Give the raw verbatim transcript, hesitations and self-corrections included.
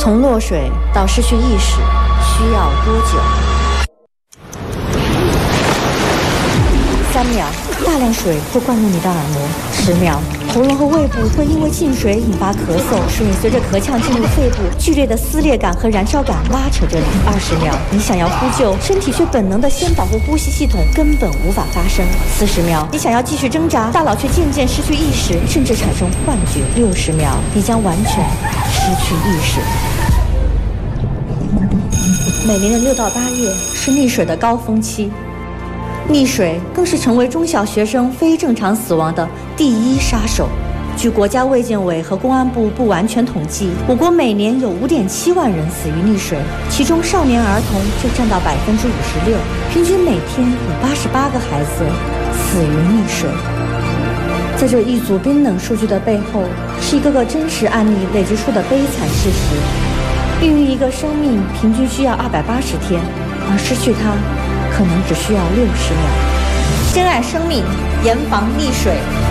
从落水到失去意识需要多久？三秒，大量水会灌入你的耳膜。十秒，喉咙和胃部会因为进水引发咳嗽，水随着咳呛进入肺部，剧烈的撕裂感和燃烧感拉扯着你。二十秒，你想要呼救，身体却本能的先保护呼吸系统，根本无法发声。四十秒，你想要继续挣扎，大脑却渐渐失去意识，甚至产生幻觉。六十秒，你将完全失去意识。每年的六到八月是溺水的高峰期。溺水更是成为中小学生非正常死亡的第一杀手。据国家卫健委和公安部不完全统计，我国每年有 五点七万人死于溺水，其中少年儿童就占到 百分之五十六， 平均每天有八十八个孩子死于溺水。在这一组冰冷数据的背后，是一个个真实案例累积出的悲惨事实。孕育一个生命平均需要二百八十天，而失去它可能只需要六十秒。珍爱生命，严防溺水。